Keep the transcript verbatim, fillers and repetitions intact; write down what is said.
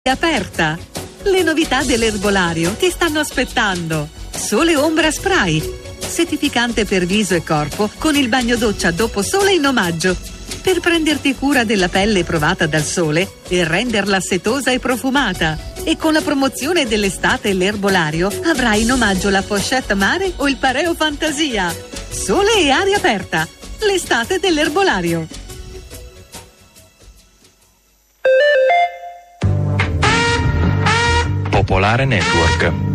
Aperta. Le novità dell'erbolario ti stanno aspettando. Sole Ombra Spray, settificante per viso e corpo con il bagno doccia dopo sole in omaggio, per prenderti cura della pelle provata dal sole e renderla setosa e profumata. E con la promozione dell'estate l'erbolario avrai in omaggio la pochette mare o il pareo fantasia. Sole e aria aperta, l'estate dell'erbolario. Popolare Network.